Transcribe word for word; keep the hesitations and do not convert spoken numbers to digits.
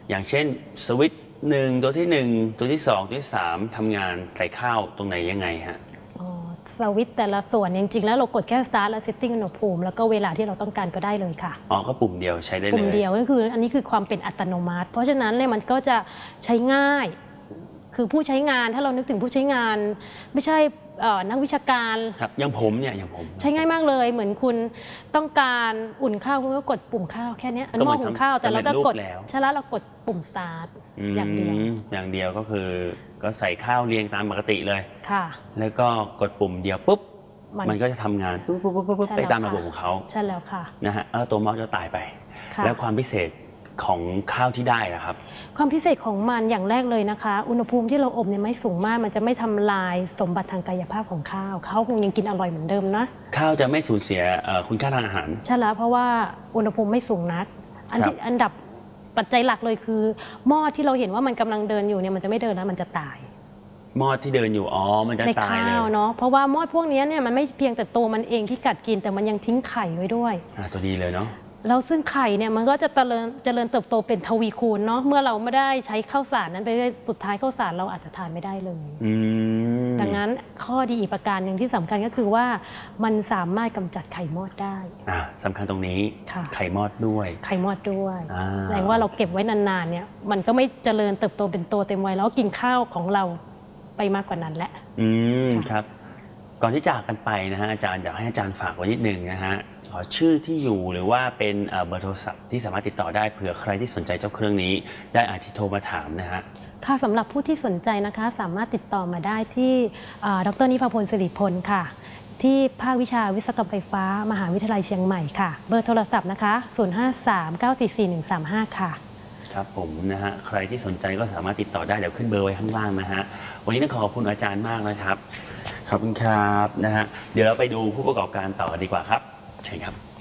อย่างเช่นสวิตช์หนึ่งตัวที่หนึ่งตัวที่สองตัวที่สามทำงานใส่ข้าวตรงไหนยังไงฮะสวิตช์แต่ละส่วนจริงๆแล้วเรากดแค่ start และ setting อุณหภูมิแล้วก็เวลาที่เราต้องการก็ได้เลยค่ะอ๋อก็ปุ่มเดียวใช้ได้เลยปุ่มเดียวก็คืออันนี้คือความเป็นอัตโนมัติ เพราะฉะนั้นเนี่ยมันก็จะใช้ง่ายคือผู้ใช้งานถ้าเรานึกถึงผู้ใช้งานไม่ใช่นักวิชาการครับอย่างผมเนี่ยอย่างผมใช้ง่ายมากเลยเหมือนคุณต้องการอุ่นข้าวคุณก็กดปุ่มข้าวแค่นี้หม้อหุงข้าวแต่เราก็กดใช่แล้วเรากดปุ่ม start อย่างเดียวอย่างเดียวก็คือก็ใส่ข้าวเรียงตามปกติเลยค่ะแล้วก็กดปุ่มเดียวปุ๊บมันก็จะทำงานปุ๊บปุ๊บปุ๊บปุ๊บไปตามระบบของเขาใช่แล้วค่ะนะฮะแล้วตัวมอสจะตายไปแล้วความพิเศษของข้าวที่ได้ล่ะครับความพิเศษของมันอย่างแรกเลยนะคะอุณหภูมิที่เราอบเนี่ยไม่สูงมากมันจะไม่ทำลายสมบัติทางกายภาพของข้าวข้าวคงยังกินอร่อยเหมือนเดิมนะข้าวจะไม่สูญเสียคุณค่าทางอาหารใช่แล้วเพราะว่าอุณหภูมิไม่สูงนักอันที่อันดับปัจจัยหลักเลยคือหม้อที่เราเห็นว่ามันกำลังเดินอยู่เนี่ยมันจะไม่เดินแล้วมันจะตายหม้อที่เดินอยู่อ๋อมันจะตายเลยเนาะเพราะว่าหม้อพวกนี้เนี่ยมันไม่เพียงแต่ตัวมันเองที่กัดกินแต่มันยังทิ้งไข่ไว้ด้วยอ่าตัวดีเลยเนาะแล้วซึ่งไข่เนี่ยมันก็จะเจริญเจริญเติบโตเป็นทวีคูณเนาะเมื่อเราไม่ได้ใช้ข้าวสารนั้นไปสุดท้ายข้าวสารเราอาจจะทานไม่ได้เลยดังนั้นข้อดีอีกประการหนึ่งที่สำคัญก็คือว่ามันสามารถกำจัดไข่มอดได้อ่าสำคัญตรงนี้ไข่มอดด้วยไข่มอดด้วยแสดงว่าเราเก็บไว้นานๆเนี่ยมันก็ไม่เจริญเติบโตเป็นตัวเต็มวัยแล้วกินข้าวของเราไปมากกว่านั้นแหละอืมครับก่อนที่จากกันไปนะฮะอาจารย์อยากให้อาจารย์ฝากไว้นิดนึงนะฮะขอชื่อที่อยู่หรือว่าเป็นเบอร์โทรศัพท์ที่สามารถติดต่อได้เผื่อใครที่สนใจเจ้าเครื่องนี้ได้อาจจะโทรมาถามนะฮะค่ะสำหรับผู้ที่สนใจนะคะสามารถติดต่อมาได้ที่ดร.นิพาพลสิริพลค่ะที่ภาควิชาวิศวกรรมไฟฟ้ามหาวิทยาลัยเชียงใหม่ค่ะเบอร์โทรศัพท์นะคะศูนย์ ห้า สาม เก้า สี่ สี่ หนึ่ง สาม ห้าค่ะครับผมนะฮะใครที่สนใจก็สามารถติดต่อได้เดี๋ยวขึ้นเบอร์ไว้ข้างล่างนะฮะวันนี้ต้องขอบคุณอาจารย์มากนะครับขอบคุณครับนะฮะเดี๋ยวเราไปดูผู้ประกอบการต่อกันดีกว่าครับใช่ครับ